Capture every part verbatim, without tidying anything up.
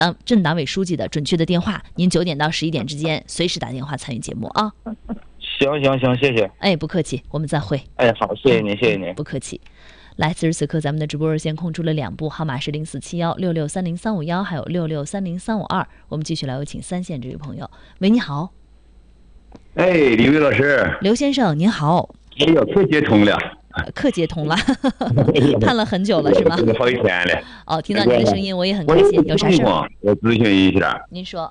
党镇党委书记的准确的电话，您九点到十一点之间随时打电话参与节目啊。 行行行，谢谢。 哎，不客气，我们再会。 哎，好，谢谢您，谢谢您。 不客气。来，此时此刻咱们的直播热线空出了两部，号码是零四七幺六六三零三五幺，还有六六三零三五二。我们继续来有请三线这位朋友。喂，你好。 哎，李伟老师。 刘先生，您好。 哎呦，可接通了。 可接通了，盼了很久了是吗？ 好几天了。 哦，听到您的声音我也很开心。有啥事儿？ 我咨询一下。 您说。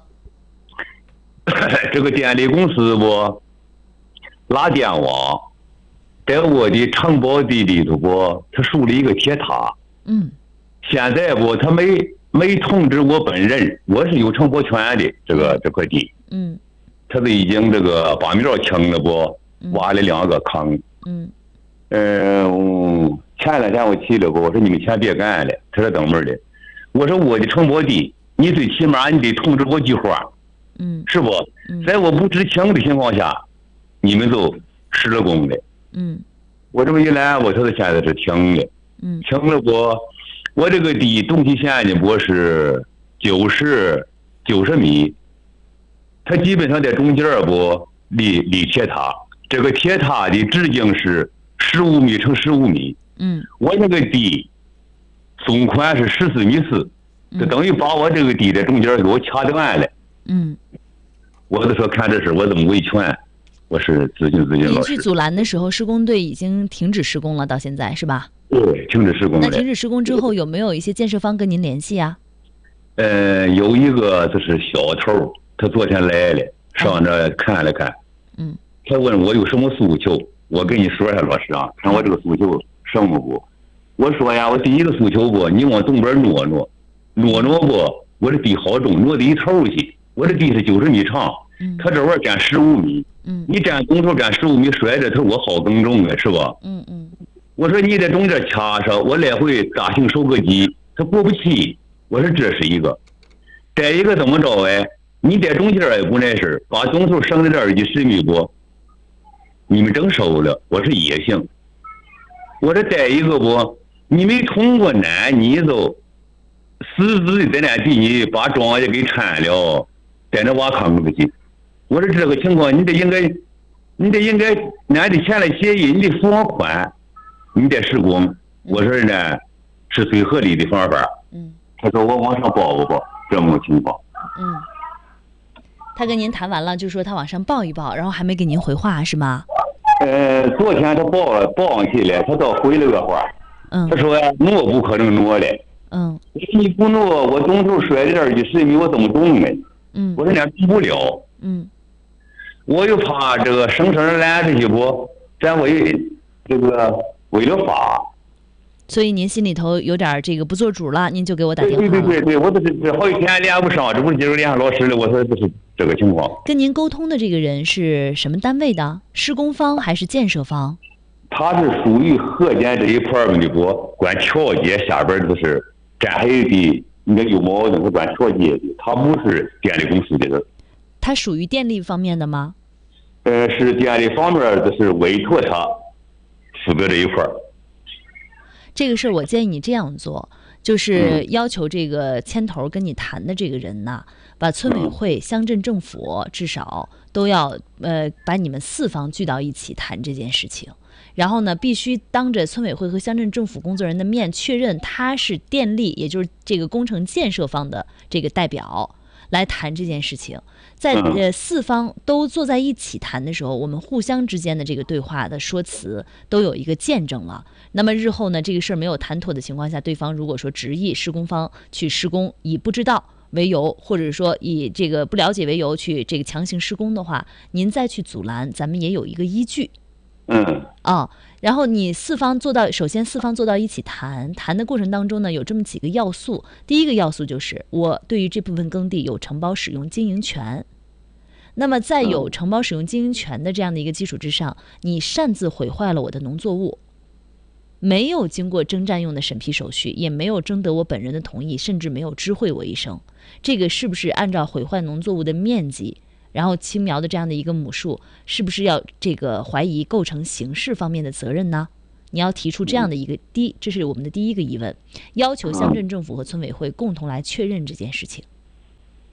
这个电力公司不拉电网，在我的承包地里头不，他竖了一个铁塔。 嗯。 现在不，他没没通知我本人，我是有承包权的这个这块地。 嗯。 他都已经这个把苗清了不，挖了两个坑。 嗯。 嗯，前两天我去了不，我说你们先别干了，他说等会儿的。我说我的承包地，你最起码你得通知我句话， 嗯， 是不？ 嗯， 在我不知情的情况下，你们就施了工的。 嗯， 我这么一来，我说他现在是停了， 嗯， 停了不？我这个地东西线呢，不是九十九十米，它基本上在中间不立立铁塔，这个铁塔的直径是十五米乘十五米， 嗯， 我那个地总宽是十四米四，就等于把我这个地在中间给我掐断了。 嗯， 我就说看这事我怎么维权，我是咨询咨询老师。 您去阻拦的时候，施工队已经停止施工了，到现在是吧？ 对，停止施工了。 那停止施工之后，有没有一些建设方跟您联系啊？ 呃，有一个就是小头，他昨天来了，上这看了看， 嗯， 他问我有什么诉求。我跟你说一下，老师啊，看我这个诉求什么不？我说呀，我第一个诉求不，你往东边挪挪，挪挪不，我这地好重，挪到一头去。我这地是九十米长，他这玩意儿占十五米， 嗯， 你占公头占十五米，甩着头我好耕种的是吧？ 嗯嗯， 我说你在中间掐上，我来回大型收割机，他过不去。我说这是一个，再一个怎么着哎？你在中间也不那事，把中头省着点二几十米不？你们整收了，我说也行。我这再一个不，你没通过南，你就私自的在那地你把庄稼给铲了，在那挖坑子去。我说这个情况，你得应该，你得应该，俺得签了协议，你得付我款，你得施工。我说呢，是最合理的方法。 嗯。 他说我往上报不报？这么个情况。 嗯。他跟您谈完了，就说他往上报一报，然后还没给您回话是吗？ 呃，昨天他报了报上去了，他倒回了个话。 嗯。 他说呀，挪不可能挪了。 嗯。 你不挪，我东头甩着点几十米，我怎么动呢？ 嗯。 我说那动不了。 嗯。 我又怕这个省省拦这些不，咱为这个为了法。 所以您心里头有点这个不做主了，您就给我打电话了。 对对对对，我这这好几天连不上，这不是今儿连上老师了。我说这是这个情况。 跟您沟通的这个人是什么单位的？施工方还是建设方？ 他是属于河间这一块的不，管调解下边都是占海的，应该有矛盾，他管调解的，他不是电力公司的人。 他属于电力方面的吗？ 呃，是电力方面的，是委托他负责这一块。 这个事儿我建议你这样做，就是要求这个牵头跟你谈的这个人呐，把村委会、乡镇政府至少都要呃把你们四方聚到一起谈这件事情。然后呢，必须当着村委会和乡镇政府工作人员的面确认他是电力，也就是这个工程建设方的这个代表来谈这件事情。在呃四方都坐在一起谈的时候，我们互相之间的这个对话的说辞都有一个见证了。那么日后呢，这个事儿没有谈妥的情况下，对方如果说执意施工方去施工，以不知道为由，或者说以这个不了解为由去这个强行施工的话，您再去阻拦，咱们也有一个依据。 嗯啊，然后你四方坐到，首先四方坐到一起谈，谈的过程当中呢，有这么几个要素。第一个要素就是我对于这部分耕地有承包使用经营权。那么在有承包使用经营权的这样的一个基础之上，你擅自毁坏了我的农作物，没有经过征占用的审批手续，也没有征得我本人的同意，甚至没有知会我一声，这个是不是按照毁坏农作物的面积，然后青苗的这样的一个亩数，是不是要这个怀疑构成刑事方面的责任呢？你要提出这样的一个第，这是我们的第一个疑问，要求乡镇政府和村委会共同来确认这件事情。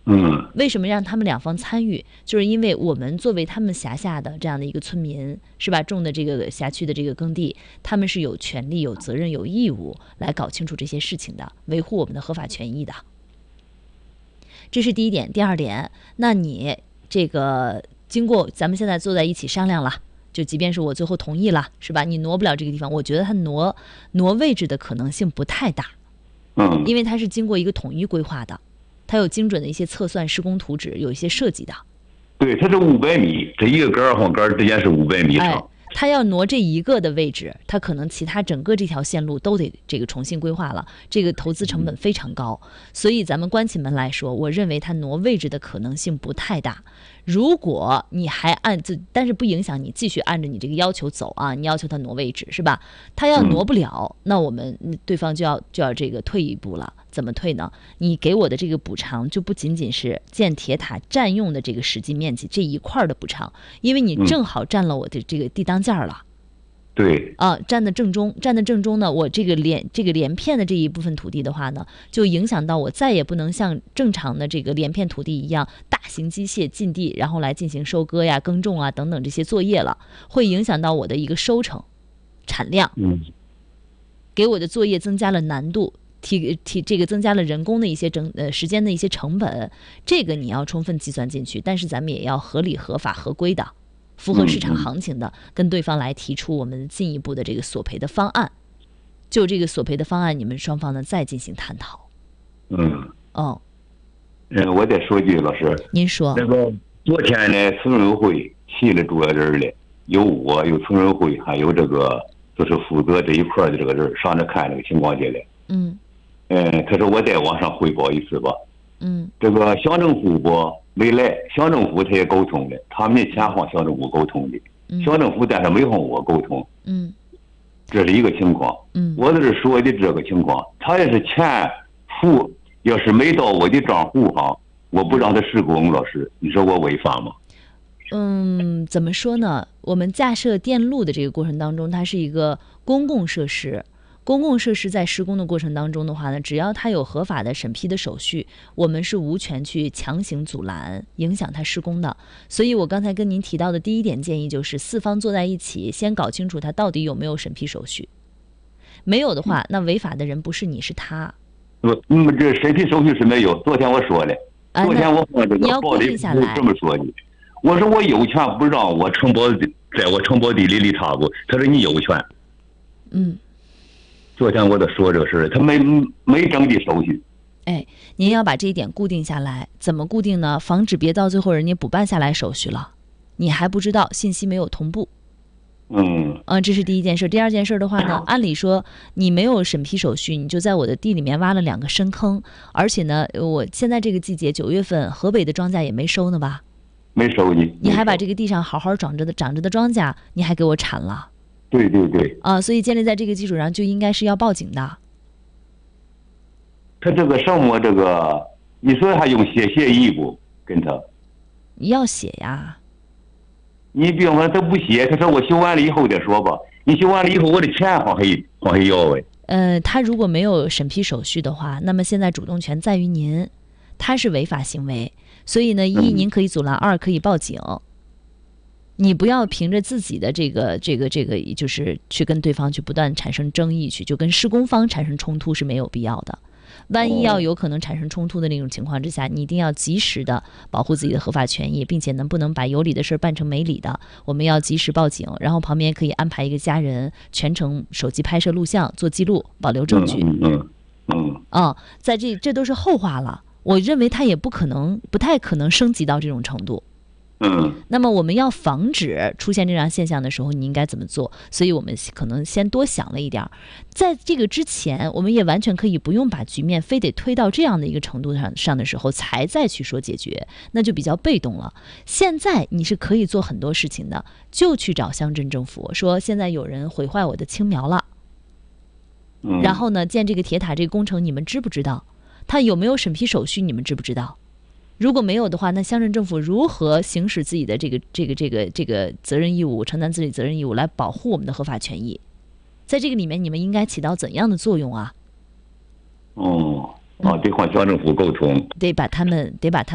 嗯， 为什么让他们两方参与？就是因为我们作为他们辖下的这样的一个村民，是吧？种的这个辖区的这个耕地，他们是有权利、有责任、有义务来搞清楚这些事情的，维护我们的合法权益的。这是第一点。第二点，那你这个经过咱们现在坐在一起商量了，就即便是我最后同意了，是吧？你挪不了这个地方，我觉得它挪挪位置的可能性不太大， 嗯， 因为它是经过一个统一规划的。它有精准的一些测算施工图纸，有一些设计的。 对，它是五百米，这一个杆儿和杆儿之间是五百米长。 哎，它要挪这一个的位置，它可能其他整个这条线路都得这个重新规划了，这个投资成本非常高。所以咱们关起门来说，我认为它挪位置的可能性不太大。如果你还按这，但是不影响你继续按着你这个要求走啊，你要求他挪位置是吧？他要挪不了，那我们对方就要就要这个退一步了。怎么退呢？你给我的这个补偿就不仅仅是建铁塔占用的这个实际面积这一块的补偿，因为你正好占了我的这个地当间了。 对啊，占的正中，占的正中呢，我这个连这个连片的这一部分土地的话呢，就影响到我再也不能像正常的这个连片土地一样，大型机械进地，然后来进行收割呀、耕种啊等等这些作业了，会影响到我的一个收成、产量， 嗯， 给我的作业增加了难度，提提这个增加了人工的一些整呃时间的一些成本，这个你要充分计算进去，但是咱们也要合理、合法、合规的。符合市场行情的，跟对方来提出我们进一步的这个索赔的方案，就这个索赔的方案，你们双方呢再进行探讨。 嗯， 哦， 嗯，我再说句，老师， 您说。 那个昨天呢，村委会起了主要人来，有我，有村委会，还有这个就是负责这一块的这个人上这看这个情况去了。 嗯。 嗯，他说我再往上汇报一次吧。 嗯。 这个乡政府不没来，乡政府他也沟通了，他们的钱和乡政府沟通的， 嗯、 乡政府但是没和我沟通。 嗯。 这是一个情况。 嗯。 我在这说的这个情况，他要是钱付，要是没到我的账户上，我不让他施工，老师，你说我违法吗？ 嗯，怎么说呢？我们架设电路的这个过程当中，它是一个公共设施。公共设施在施工的过程当中的话呢，只要它有合法的审批的手续，我们是无权去强行阻拦、影响它施工的。所以我刚才跟您提到的第一点建议就是，四方坐在一起，先搞清楚它到底有没有审批手续。没有的话，那违法的人不是你，是他。 我嗯，这审批手续是没有。昨天我说了，昨天我放这个报里这么说的。我说我有权不让我承包在我承包地里立岔子，他说你有权。 嗯。 昨天我都说这个事，他没没整理手续。 哎，您要把这一点固定下来，怎么固定呢？防止别到最后人家补办下来手续了，你还不知道，信息没有同步。 嗯嗯，这是第一件事。第二件事的话呢，按理说你没有审批手续，你就在我的地里面挖了两个深坑，而且呢，我现在这个季节九月份，河北的庄稼也没收呢吧？ 没收你。 你还把这个地上好好长着的长着的庄稼，你还给我铲了。 对对对。 啊，所以建立在这个基础上，就应该是要报警的。 他这个什么这个，你说还用写协议不？跟他？ 你要写呀。 你比方说他不写，他说我修完了以后再说吧。你修完了以后，我的钱往黑往黑要哎。 呃，他如果没有审批手续的话，那么现在主动权在于您，他是违法行为，所以呢，一您可以阻拦，二可以报警。你不要凭着自己的这个这个这个，就是去跟对方去不断产生争议，去就跟施工方产生冲突是没有必要的。万一要有可能产生冲突的那种情况之下，你一定要及时的保护自己的合法权益，并且能不能把有理的事办成没理的，我们要及时报警，然后旁边可以安排一个家人全程手机拍摄录像做记录，保留证据。 嗯嗯嗯。 啊、嗯，在这这都是后话了。我认为他也不可能，不太可能升级到这种程度。 嗯， 那么我们要防止出现这样现象的时候，你应该怎么做？所以我们可能先多想了一点，在这个之前，我们也完全可以不用把局面非得推到这样的一个程度上上的时候，才再去说解决，那就比较被动了。现在你是可以做很多事情的，就去找乡镇政府说，现在有人毁坏我的青苗了， 嗯， 然后呢，建这个铁塔这个工程你们知不知道？他有没有审批手续你们知不知道？如果没有的话，那乡镇政府如何行使自己的这个这个这个这个责任义务，承担自己责任义务来保护我们的合法权益？在这个里面，你们应该起到怎样的作用啊？ 哦，啊，得和乡政府沟通， 得把他们得把他们。